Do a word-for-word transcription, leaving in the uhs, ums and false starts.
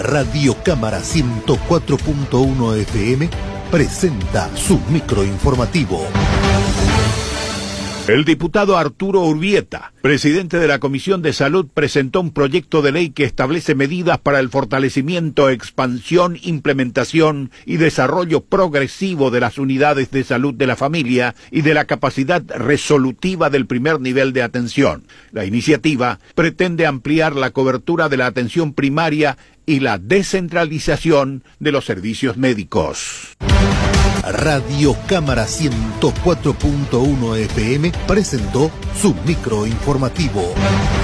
Radio Cámara ciento cuatro punto uno F M presenta su microinformativo. El diputado Arturo Urbieta, presidente de la Comisión de Salud, presentó un proyecto de ley que establece medidas para el fortalecimiento, expansión, implementación y desarrollo progresivo de las unidades de salud de la familia y de la capacidad resolutiva del primer nivel de atención. La iniciativa pretende ampliar la cobertura de la atención primaria y la descentralización de los servicios médicos. Radio Cámara ciento cuatro punto uno F M presentó su microinformativo.